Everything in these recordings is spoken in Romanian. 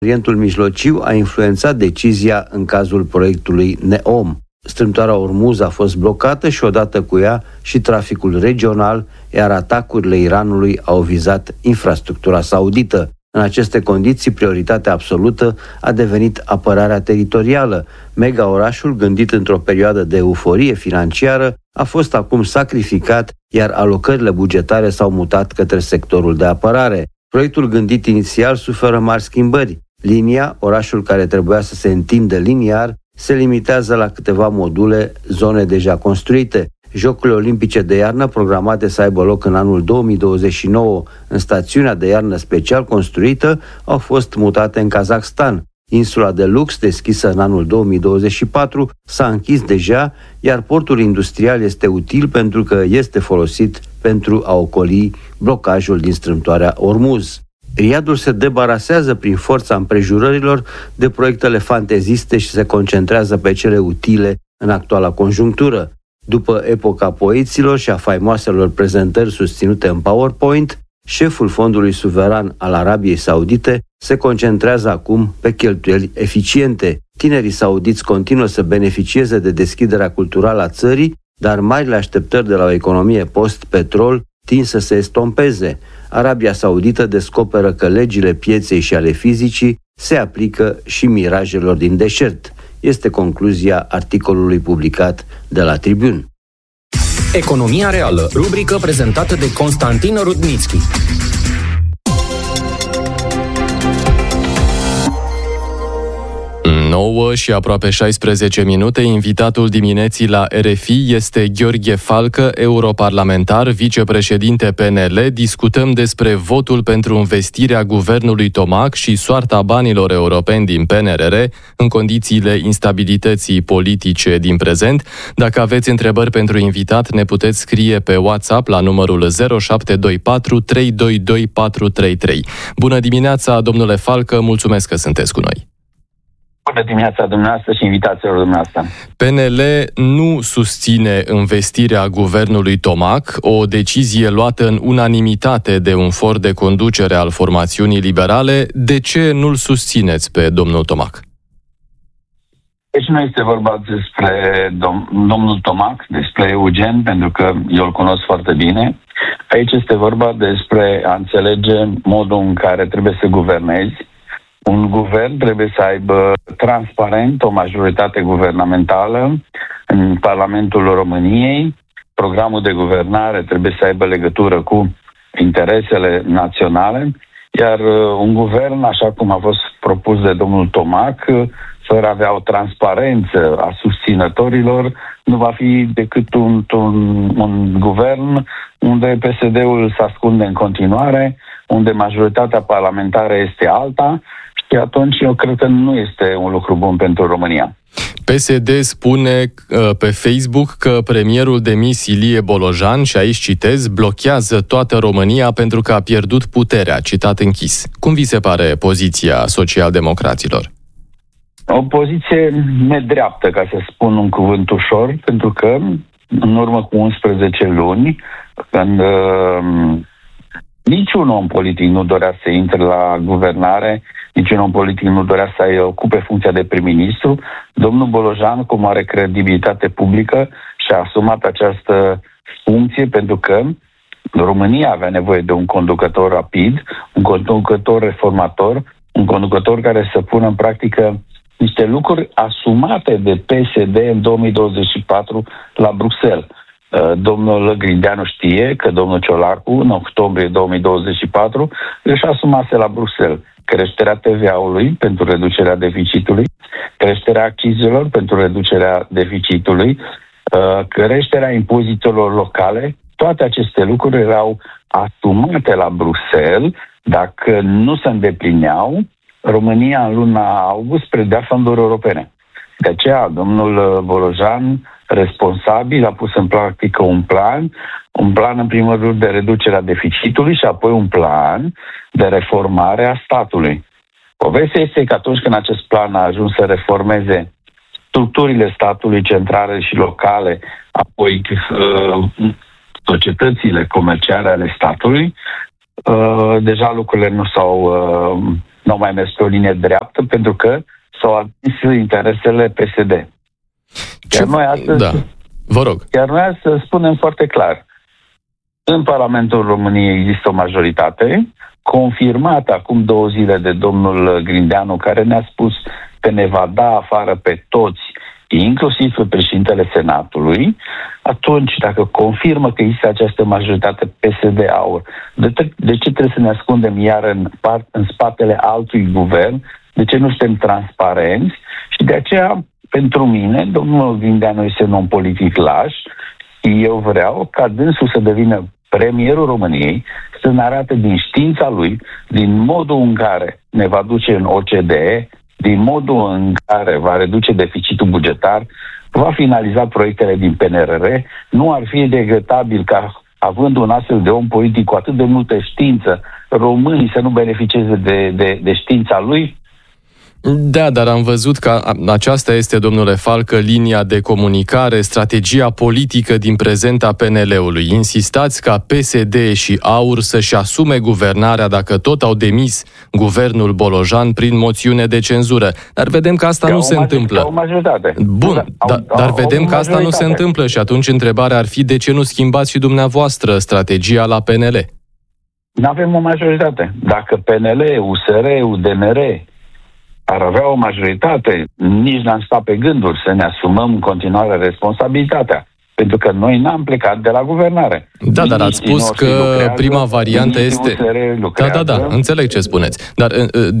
Orientul Mijlociu a influențat decizia în cazul proiectului NEOM. Strâmtoarea Ormuz a fost blocată și odată cu ea și traficul regional, iar atacurile Iranului au vizat infrastructura saudită. În aceste condiții, prioritatea absolută a devenit apărarea teritorială. Mega-orașul, gândit într-o perioadă de euforie financiară, a fost acum sacrificat, iar alocările bugetare s-au mutat către sectorul de apărare. Proiectul gândit inițial suferă mari schimbări. Linia, orașul care trebuia să se întindă liniar, se limitează la câteva module, zone deja construite. Jocurile olimpice de iarnă, programate să aibă loc în anul 2029 în stațiunea de iarnă special construită, au fost mutate în Kazakhstan. Insula de lux, deschisă în anul 2024, s-a închis deja, iar portul industrial este util pentru că este folosit pentru a ocoli blocajul din strâmtoarea Ormuz. Riadul se debarasează prin forța împrejurărilor de proiectele fanteziste și se concentrează pe cele utile în actuala conjunctură. După epoca poeților și a faimoaselor prezentări susținute în PowerPoint, șeful fondului suveran al Arabiei Saudite se concentrează acum pe cheltuieli eficiente. Tinerii saudiți continuă să beneficieze de deschiderea culturală a țării, dar marile așteptări de la o economie post-petrol tind să se estompeze. Arabia Saudită descoperă că legile pieței și ale fizicii se aplică și mirajelor din deșert. Este concluzia articolului publicat de la Tribune. Economia reală, rubrică prezentată de Constantin Rudnitschi. 9 și aproape 16 minute, invitatul dimineții la RFI este Gheorghe Falcă, europarlamentar, vicepreședinte PNL. Discutăm despre votul pentru investirea guvernului Tomac și soarta banilor europeni din PNRR în condițiile instabilității politice din prezent. Dacă aveți întrebări pentru invitat, ne puteți scrie pe WhatsApp la numărul 0724 322 433. Bună dimineața, domnule Falcă, mulțumesc că sunteți cu noi. Bună dimineața dumneavoastră și invitațiilor dumneavoastră. PNL nu susține investirea guvernului Tomac, o decizie luată în unanimitate de un for de conducere al formațiunii liberale. De ce nu-l susțineți pe domnul Tomac? Deci nu este vorba despre domnul Tomac, despre Eugen, pentru că eu îl cunosc foarte bine. Aici este vorba despre a înțelege modul în care trebuie să guvernezi. Un guvern trebuie să aibă transparent o majoritate guvernamentală în Parlamentul României. Programul de guvernare trebuie să aibă legătură cu interesele naționale, iar un guvern, așa cum a fost propus de domnul Tomac, fără a avea o transparență a susținătorilor, nu va fi decât un guvern unde PSD-ul se ascunde în continuare, unde majoritatea parlamentară este alta. Și atunci eu cred că nu este un lucru bun pentru România. PSD spune pe Facebook că premierul demis Ilie Bolojan, și aici citez, blochează toată România pentru că a pierdut puterea, citat închis. Cum vi se pare poziția socialdemocraților? O poziție nedreaptă, ca să spun un cuvânt ușor, pentru că în urmă cu 11 luni, când niciun om politic nu dorea să intre la guvernare, niciun om politic nu dorea să ocupe funcția de prim-ministru, domnul Bolojan, cu mare credibilitate publică, și-a asumat această funcție pentru că România avea nevoie de un conducător rapid, un conducător reformator, un conducător care să pună în practică niște lucruri asumate de PSD în 2024 la Bruxelles. Domnul Grindeanu știe că domnul Ciolacu, în octombrie 2024, își asumase la Bruxelles creșterea TVA-ului pentru reducerea deficitului, creșterea accizelor pentru reducerea deficitului, creșterea impozitelor locale. Toate aceste lucruri erau asumate la Bruxelles. Dacă nu se îndeplineau, România în luna august predea fonduri europene. De aceea, domnul Bolojan, responsabil, a pus în practică un plan în primul rând de reducerea deficitului și apoi un plan de reformare a statului. Povestea este că atunci când acest plan a ajuns să reformeze structurile statului centrale și locale, apoi societățile comerciale ale statului, deja lucrurile nu n-au mai mers pe o linie dreaptă pentru că s-au atins interesele PSD. Chiar noi astăzi, vă rog. Chiar noi astăzi spunem foarte clar. În Parlamentul României există o majoritate confirmată acum 2 zile de domnul Grindeanu, care ne-a spus că ne va da afară pe toți, inclusiv pe președintele Senatului. Atunci, dacă confirmă că există această majoritate PSD-AUR, de ce trebuie să ne ascundem iar în spatele altui guvern? De ce nu suntem transparenți? Și de aceea, pentru mine, domnul Grindeanu este un om politic laș și eu vreau ca dânsul să devină premierul României, să ne arate din știința lui, din modul în care ne va duce în OCDE, din modul în care va reduce deficitul bugetar, va finaliza proiectele din PNRR. Nu ar fi regretabil ca, având un astfel de om politic cu atât de multă știință, românii să nu beneficieze de știința lui? Da, dar am văzut că aceasta este, domnule Falcă, linia de comunicare, strategia politică din prezent a PNL-ului. Insistați ca PSD și AUR să-și asume guvernarea dacă tot au demis guvernul Bolojan prin moțiune de cenzură. Dar vedem că asta nu se întâmplă. Bun, dar vedem că asta nu se întâmplă și atunci întrebarea ar fi de ce nu schimbați și dumneavoastră strategia la PNL? Nu avem o majoritate. Dacă PNL, USR, UDMR ar avea o majoritate, nici n-am stat pe gânduri să ne asumăm în continuare responsabilitatea. Pentru că noi n-am plecat de la guvernare. Da, dar ați spus că prima variantă este... Da, înțeleg ce spuneți. Dar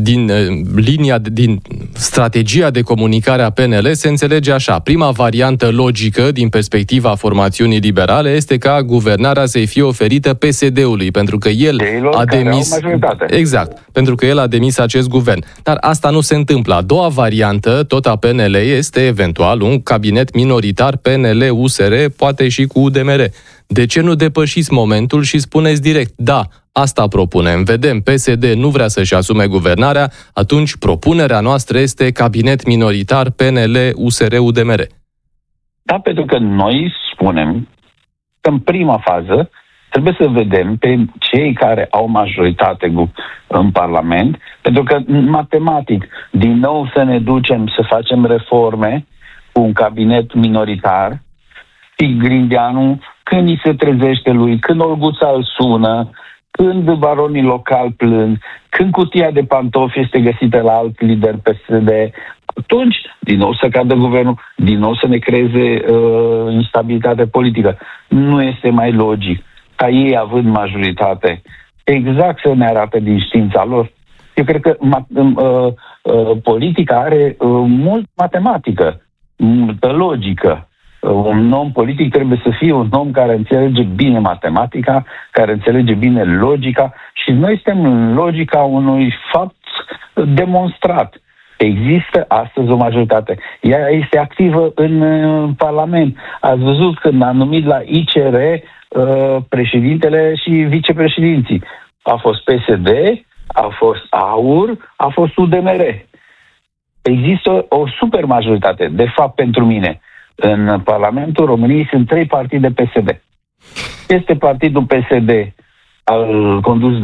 din strategia de comunicare a PNL se înțelege așa. Prima variantă logică din perspectiva formațiunii liberale este ca guvernarea să-i fie oferită PSD-ului, pentru că el a demis... Exact, pentru că el a demis acest guvern. Dar asta nu se întâmplă. A doua variantă, tot a PNL, este eventual un cabinet minoritar PNL-USR, poate și cu UDMR. De ce nu depășiți momentul și spuneți direct, da, asta propunem, vedem, PSD nu vrea să-și asume guvernarea, atunci propunerea noastră este cabinet minoritar PNL-USR-UDMR. Da, pentru că noi spunem că în prima fază trebuie să vedem pe cei care au majoritate în Parlament, pentru că matematic, din nou să ne ducem să facem reforme cu un cabinet minoritar, și Grindeanu, când îi se trezește lui, când Olguța îl sună, când baronii locali plâng, când cutia de pantofi este găsită la alt lider PSD, atunci din nou să cadă guvernul, din nou să ne creeze instabilitate politică. Nu este mai logic ca ei, având majoritate, exact să ne arate din știința lor. Eu cred că politica are mult matematică, multă logică. Un om politic trebuie să fie un om care înțelege bine matematica, care înțelege bine logica și noi suntem în logica unui fapt demonstrat. Există astăzi o majoritate. Ea este activă în Parlament. Ați văzut când a numit la ICR președintele și vicepreședinții. A fost PSD, a fost AUR, a fost UDMR. Există o super majoritate. De fapt, pentru mine, în Parlamentul României sunt 3 partide PSD. Este partidul PSD condus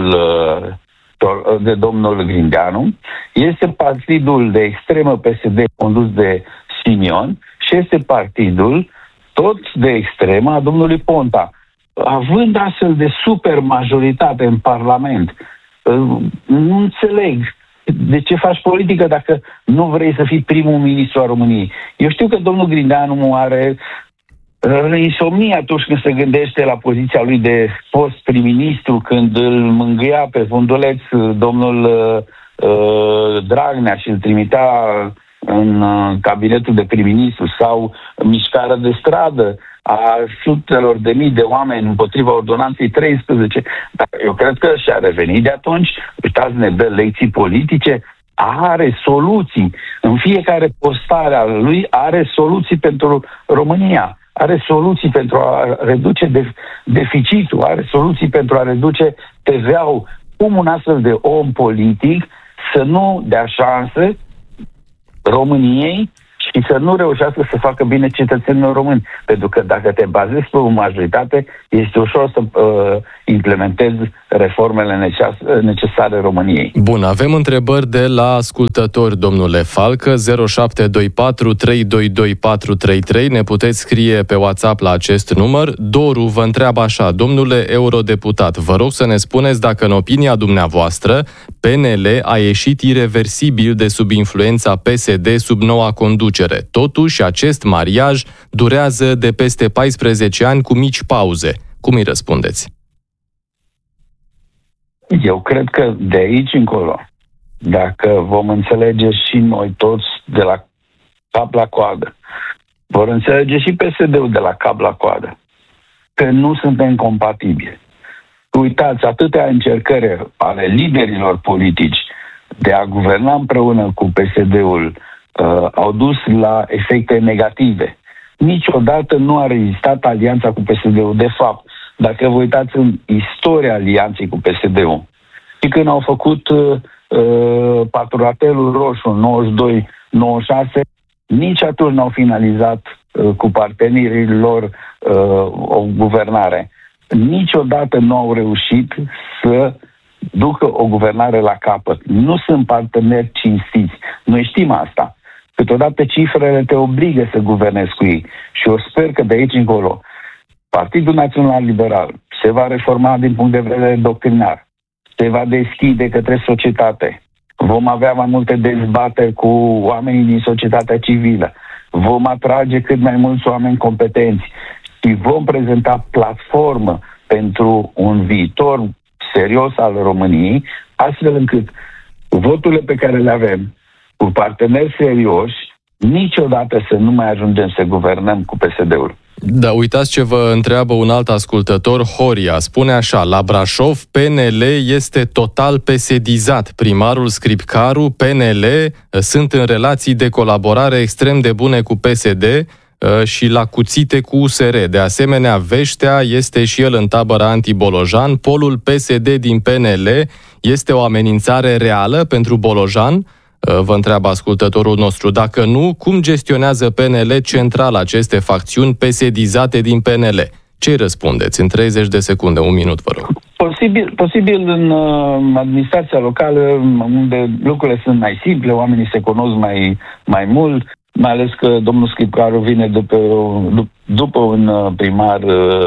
de domnul Grindeanu, este partidul de extremă PSD condus de Simion și este partidul tot de extremă a domnului Ponta. Având astfel de super majoritate în Parlament, nu înțeleg de ce faci politică dacă nu vrei să fii primul ministru al României. Eu știu că domnul Grindeanu are insomnie atunci când se gândește la poziția lui de fost prim-ministru, când îl mângâia pe funduleț domnul Dragnea și îl trimitea în cabinetul de prim-ministru, sau mișcarea de stradă a sutelor de mii de oameni împotriva ordonanței 13. Dar eu cred că și-a revenit de atunci. Uitați, ne dă lecții politice, are soluții. În fiecare postare a lui are soluții pentru România, are soluții pentru a reduce deficitul, are soluții pentru a reduce TVA-ul. Cum un astfel de om politic să nu dea șanse României și să nu reușească să facă bine cetățenilor români? Pentru că dacă te bazezi pe o majoritate, este ușor să implementez reformele necesare României. Bun, avem întrebări de la ascultători, domnule Falcă, 0724 322 433. Ne puteți scrie pe WhatsApp la acest număr. Doru vă întreabă așa: domnule eurodeputat, vă rog să ne spuneți dacă în opinia dumneavoastră PNL a ieșit ireversibil de sub influența PSD sub noua conducere. Totuși, acest mariaj durează de peste 14 ani cu mici pauze. Cum îi răspundeți? Eu cred că de aici încolo, dacă vom înțelege și noi toți de la cap la coadă, vor înțelege și PSD-ul de la cap la coadă, că nu suntem compatibili. Uitați, atâtea încercări ale liderilor politici de a guverna împreună cu PSD-ul au dus la efecte negative. Niciodată nu a rezistat alianța cu PSD-ul. De fapt, dacă vă uitați în istoria alianței cu PSD-ul, și când au făcut Patrulatelul Roșu 92-96, nici atunci n-au finalizat cu partenerii lor o guvernare. Niciodată nu au reușit să ducă o guvernare la capăt. Nu sunt parteneri cinstiți. Noi știm asta. Câteodată cifrele te obligă să guvernezi cu ei. Și eu sper că de aici încolo Partidul Național Liberal se va reforma din punct de vedere doctrinar, se va deschide către societate, vom avea mai multe dezbateri cu oamenii din societatea civilă, vom atrage cât mai mulți oameni competenți și vom prezenta platformă pentru un viitor serios al României, astfel încât voturile pe care le avem cu parteneri serioși, niciodată să nu mai ajungem să guvernăm cu PSD-ul. Da, uitați ce vă întreabă un alt ascultător, Horia. Spune așa: la Brașov, PNL este total PSD-izat. Primarul Scripcaru, PNL, sunt în relații de colaborare extrem de bune cu PSD și la cuțite cu USR. De asemenea, Veștea este și el în tabăra anti-Bolojan. Polul PSD din PNL este o amenințare reală pentru Bolojan? Vă întreabă ascultătorul nostru. Dacă nu, cum gestionează PNL central aceste facțiuni PSD-izate din PNL? Ce-i răspundeți? În 30 de secunde, un minut, vă rog. Posibil în administrația locală, unde lucrurile sunt mai simple, oamenii se cunosc mai mult, mai ales că domnul Scripcaru vine după un primar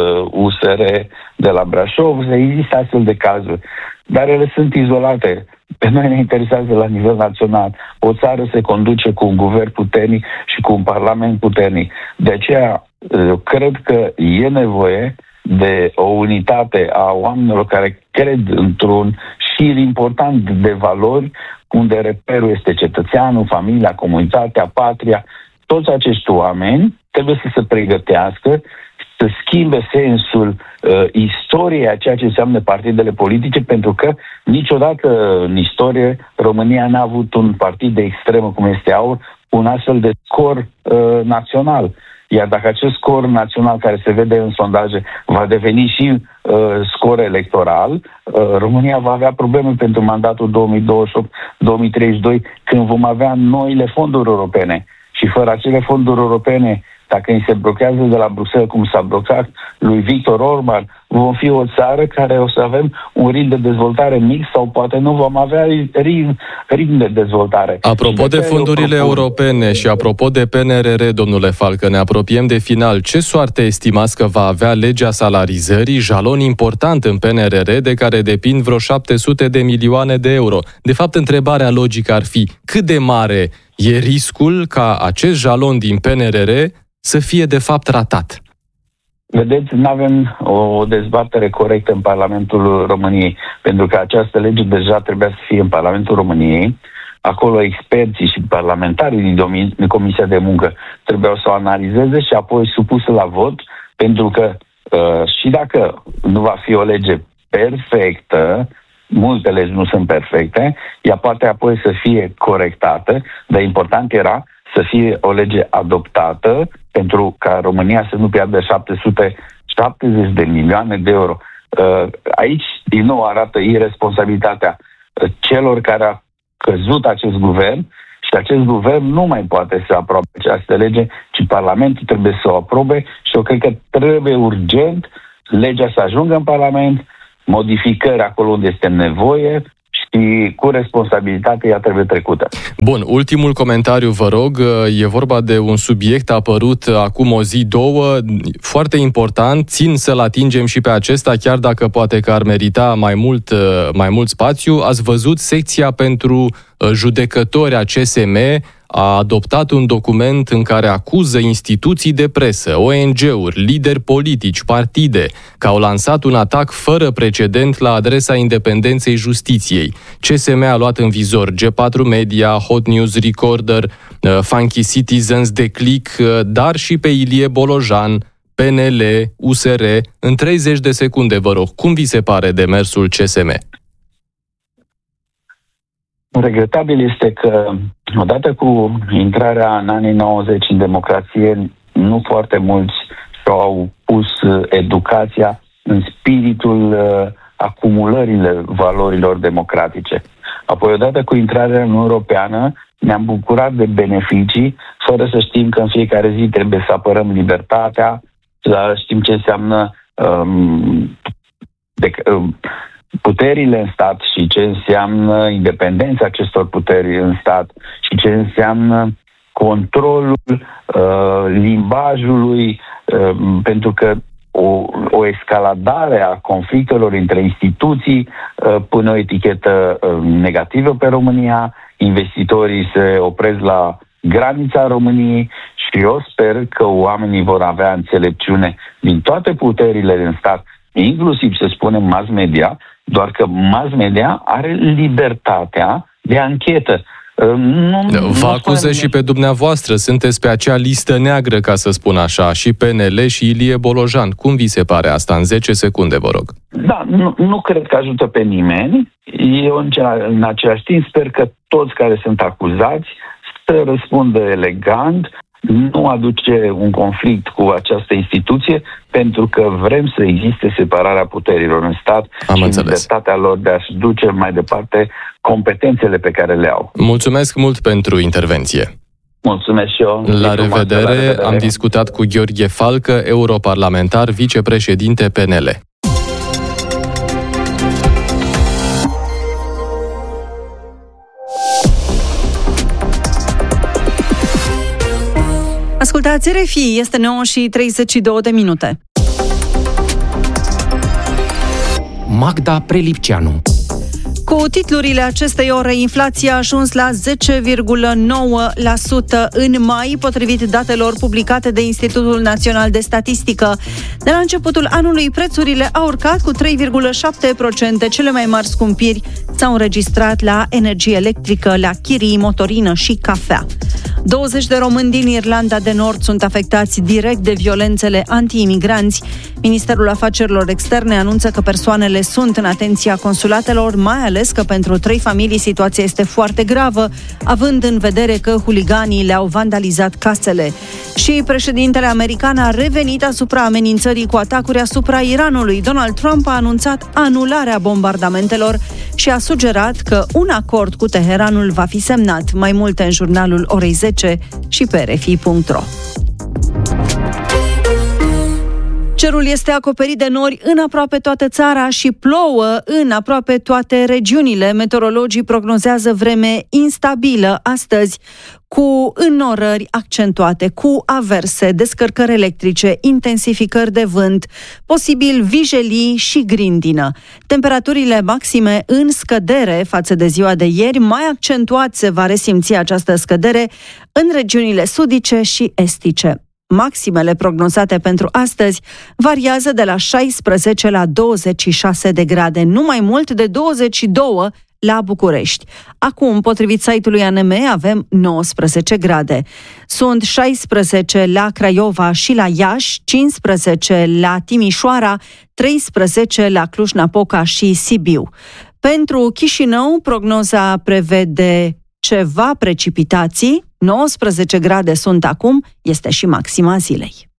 USR de la Brașov. Există astfel de cazuri, dar ele sunt izolate. Pe noi ne interesează la nivel național. O țară se conduce cu un guvern puternic și cu un parlament puternic. De aceea, eu cred că e nevoie de o unitate a oamenilor care cred într-un șir important de valori, unde reperul este cetățeanul, familia, comunitatea, patria. Toți acești oameni trebuie să se pregătească să schimbe sensul istoriei a ceea ce înseamnă partidele politice, pentru că niciodată în istorie România n-a avut un partid de extremă cum este AUR, un astfel de scor național. Iar dacă acest scor național care se vede în sondaje va deveni și scor electoral, România va avea probleme pentru mandatul 2028-2032, când vom avea noile fonduri europene. Și fără acele fonduri europene, dacă îi se blochează de la Bruxelles, cum s-a blocat lui Victor Orban, vom fi o țară care o să avem un ritm de dezvoltare mic sau poate nu vom avea ritm de dezvoltare. Apropo de fondurile europene și apropo de PNRR, domnule Falcă, ne apropiem de final. Ce soarte estimați că va avea legea salarizării, jalon important în PNRR, de care depind vreo 700 de milioane de euro? De fapt, întrebarea logică ar fi: cât de mare e riscul ca acest jalon din PNRR să fie de fapt ratat? Vedeți, nu avem o dezbatere corectă în Parlamentul României, pentru că această lege deja trebuia să fie în Parlamentul României. Acolo experții și parlamentarii din Comisia de Muncă trebuiau să o analizeze și apoi supusă la vot, pentru că și dacă nu va fi o lege perfectă, multe legi nu sunt perfecte, ea poate apoi să fie corectată, dar important era să fie o lege adoptată pentru ca România să nu piardă 770 de milioane de euro. Aici, din nou, arată irresponsabilitatea celor care a căzut acest guvern și acest guvern nu mai poate să aprobe această lege, ci Parlamentul trebuie să o aprobe și eu cred că trebuie urgent legea să ajungă în Parlament, modificări acolo unde este nevoie și cu responsabilitate ea trebuie trecută. Bun, ultimul comentariu, vă rog, e vorba de un subiect apărut acum o zi, două, foarte important, țin să-l atingem și pe acesta, chiar dacă poate că ar merita mai mult spațiu. Ați văzut, secția pentru judecători a CSM a adoptat un document în care acuză instituții de presă, ONG-uri, lideri politici, partide, că au lansat un atac fără precedent la adresa independenței justiției. CSM a luat în vizor G4 Media, Hot News Recorder, Funky Citizens, Declic, dar și pe Ilie Bolojan, PNL, USR. În 30 de secunde, vă rog, cum vi se pare demersul CSM? Regretabil este că, odată cu intrarea în anii 90 în democrație, nu foarte mulți și-au pus educația în spiritul acumulării valorilor democratice. Apoi, odată cu intrarea în Uniunea Europeană, ne-am bucurat de beneficii, fără să știm că în fiecare zi trebuie să apărăm libertatea, să știm ce înseamnă puterile în stat și ce înseamnă independența acestor puteri în stat și ce înseamnă controlul limbajului, pentru că o escaladare a conflictelor între instituții pune o etichetă negativă pe România, investitorii se opresc la granița României și eu sper că oamenii vor avea înțelepciune din toate puterile din stat, inclusiv, să spunem, mass media, doar că mass media are libertatea de anchetă. Vă acuză și pe dumneavoastră, sunteți pe acea listă neagră, ca să spun așa, și PNL și Ilie Bolojan. Cum vi se pare asta? În 10 secunde, vă rog. Da, nu cred că ajută pe nimeni. Eu, în același timp, sper că toți care sunt acuzați să răspundă elegant, nu aduce un conflict cu această instituție, pentru că vrem să existe separarea puterilor în stat și libertatea lor de a-și duce mai departe competențele pe care le au. Mulțumesc mult pentru intervenție. Mulțumesc și eu. La revedere. Am discutat cu Gheorghe Falcă, europarlamentar, vicepreședinte PNL. Ascultați RFI, este 9:32. Magda Prelipceanu. Cu titlurile acestei ore, inflația a ajuns la 10,9% în mai, potrivit datelor publicate de Institutul Național de Statistică. De la începutul anului, prețurile au urcat cu 3,7%. Cele mai mari scumpiri s-au înregistrat la energie electrică, la chirii, motorină și cafea. 20 de români din Irlanda de Nord sunt afectați direct de violențele anti-imigranți. Ministerul Afacerilor Externe anunță că persoanele sunt în atenția consulatelor, mai ales că pentru 3 familii situația este foarte gravă, având în vedere că huliganii le-au vandalizat casele. Și președintele american a revenit asupra amenințării cu atacuri asupra Iranului. Donald Trump a anunțat anularea bombardamentelor și a sugerat că un acord cu Teheranul va fi semnat. Mai multe în jurnalul orei 10 și pe rfi.ro. Cerul este acoperit de nori în aproape toată țara și plouă în aproape toate regiunile. Meteorologii prognozează vreme instabilă astăzi, cu înnorări accentuate, cu averse, descărcări electrice, intensificări de vânt, posibil vijelii și grindină. Temperaturile maxime în scădere față de ziua de ieri, mai accentuat se va resimți această scădere în regiunile sudice și estice. Maximele prognozate pentru astăzi variază de la 16 la 26 de grade, nu mai mult de 22 la București. Acum, potrivit site-ului ANM, avem 19 grade. Sunt 16 la Craiova și la Iași, 15 la Timișoara, 13 la Cluj-Napoca și Sibiu. Pentru Chișinău, prognoza prevede ceva precipitații, 19 grade sunt acum, este și maxima zilei.